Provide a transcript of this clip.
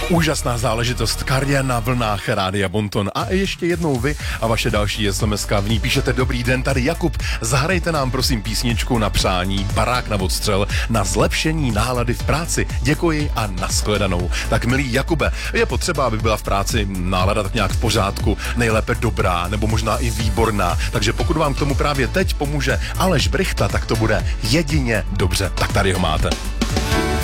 Úžasná záležitost, Karje na vlnách Rádia Bonton. A ještě jednou vy a vaše další SMS-ka. V ní píšete: dobrý den, tady Jakub, zahrajte nám prosím písničku na přání, barák na odstřel, na zlepšení nálady v práci. Děkuji a nashledanou. Tak milý Jakube, je potřeba, aby byla v práci nálada tak nějak v pořádku, nejlépe dobrá, nebo možná i výborná. Takže pokud vám k tomu právě teď pomůže Aleš Brychta, tak to bude jedině dobře. Tak tady ho máte.